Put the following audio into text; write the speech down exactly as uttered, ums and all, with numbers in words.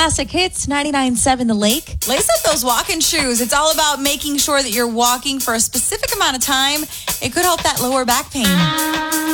Classic Hits ninety-nine point seven The Lake. Lace up those walking shoes. It's all about making sure that you're walking for a specific amount of time. It could help that lower back pain.